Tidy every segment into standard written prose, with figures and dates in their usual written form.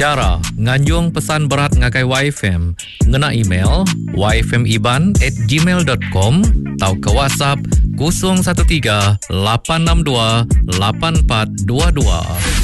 Cara nganjung pesan berat ngagai YFM, ngena email yfmiban@gmail.com atau ke WhatsApp 013 862 8422.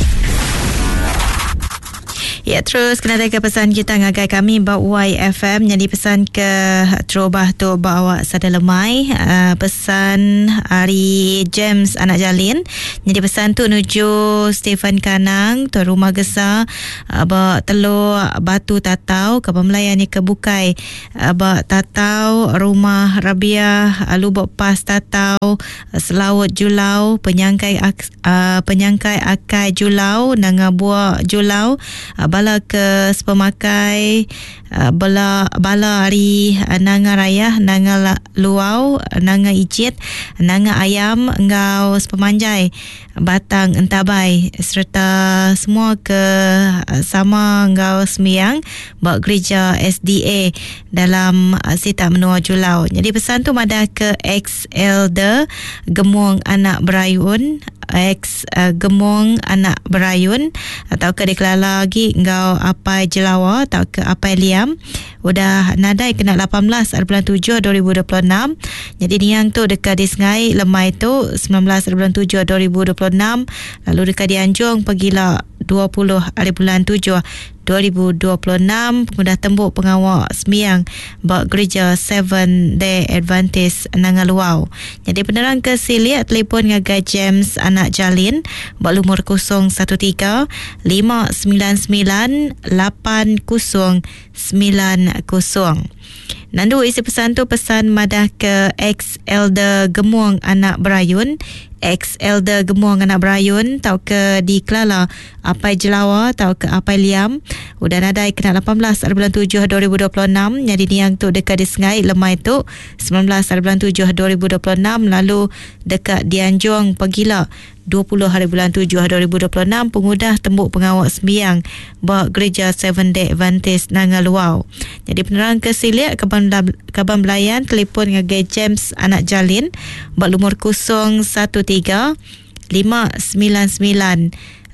Ya, terus kena tega pesan kita ngagai kami bawa YFM. Jadi pesan ke terubah tu bawa sada lemai. Pesan hari James anak Jalin. Jadi pesan tu nuju Stephen Kanang tu rumah Gesa. Bawa telur batu tatau ke pemelayan ni ke Bukai. Bawa tatau rumah Rabia Lubuk Pas tatau Selawut Julau penyangkai akai Julau nanga buah Julau bala ke sepemakai bala hari nanga raya nanga luau nanga ijit nanga ayam engau sepemanjai batang entabai serta semua ke sama engau sembiang buat gereja SDA dalam Sita Menua Julau. Jadi pesan tu madah ke ex elder Gemung anak Berayun, ex Gemung anak Berayun atau ke deklara lagi engau apai Jelawa atau ke apai Liam udah nadai kena 18 bulan 7 2026. Jadi niang tu dekat di Sengai lemai tu 19 bulan 7 2026, lalu dekat di Anjung pergilah 20 bulan 7 2026 pengudah tembuk pengawak sembiang bak gereja 7 Day Adventist Nangaluau. Jadi penerang ke Silia telefon ngagai James anak Jalin bak lumur 013 599 8090. Nandu isi pesan tu pesan madah ke ex elder Gemuang anak Berayun, ex elder Gemuang anak Berayun tau ke di Kelala apai Jelawa tau ke apai Liam udah nadai kena 18 bulan 7 2026. Jadi niang tu dekat di Sengai lemai tu 19 bulan 7 2026, lalu dekat di Anjung pergilah 20 bulan 7 2026 pengudah tembuk pengawak sembiang bawa gereja 7 Day Adventist Nangaluau. Jadi penerang ke Silia Kaban Belayan telefon ngagai James anak Jalin bak lumur 013 599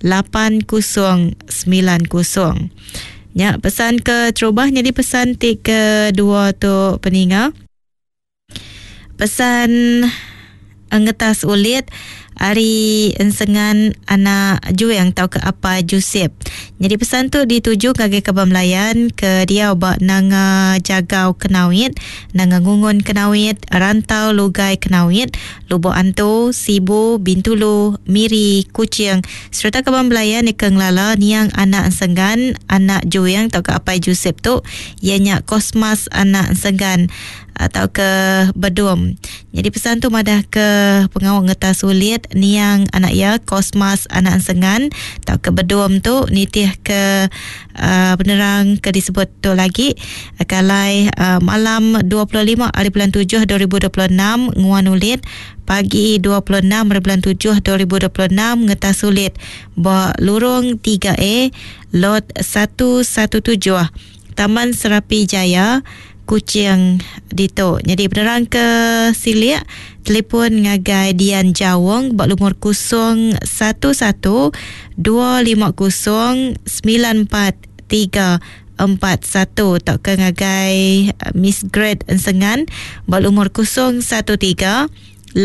8090. Ya, pesan ke terubah. Jadi pesan tik kedua tu peninga. Pesan ngetas ulit hari ensengan anak Juang tau ke apa Joseph. Jadi pesan tu dituju kage Kaban Melayan ke dia obak nanga jagau kenawit, nanga ngungun kenawit, rantau lugai kenawit, Lubuk Anto, Sibu, Bintulu, Miri, Kucing. Serta Kaban Melayan ikeng lala niang anak ensengan anak Juang tau ke apa Joseph tu ianya Kosmas anak ensengan atau ke Bedum. Jadi pesan tu madah ke pengawal ngetas sulit niang anak ya Kosmas anak ensengan atau ke Bedum tu nitih ke penerang ke disebut tu lagi kalai malam 25 bulan 7 2026 nguan ulit pagi 26 bulan 7 2026 ngetas sulit bawa lurung 3A lot 117 Taman Serapi Jaya Kucing Dito. Jadi penerang ke Silia telefon ngagai Dian Jawong bak lumur 011 250 94341 tak ke ngagai Miss Grade Ensengan bak lumur 013 484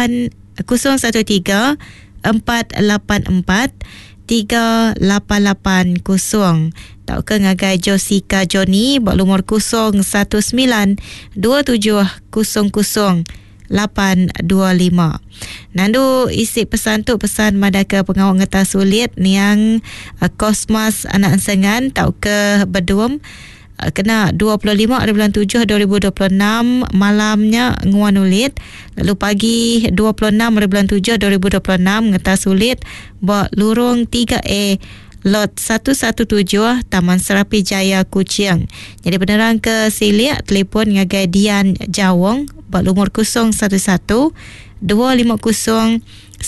3880 tak ke ngagai Josika Joni bak lumur 0192700 825. Nandu isi pesan tu pesan madah ke pengawal ngetas sulit niang Kosmas anak ensengan tau ke Bedum kena 25 bulan 7 2026 malamnya nguan ulit, lalu pagi 26 bulan 7 2026 ngetas sulit bawa lurung 3A lot 117 Taman Serapi Jaya Kucing. Jadi penerang ke Silia telefon ngagai Dian Jawong bak lumur 011 250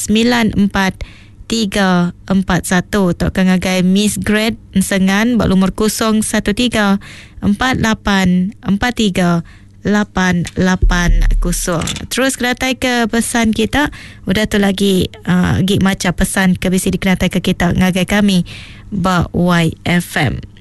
9441 tak ke ngagai Miss Grade Ensengan bak lumur 013 4843 Terus kenatai ke pesan kita. Udah tu lagi gig macam pesan ke bisi dikenatai ke kita ngagai kami ba YFM.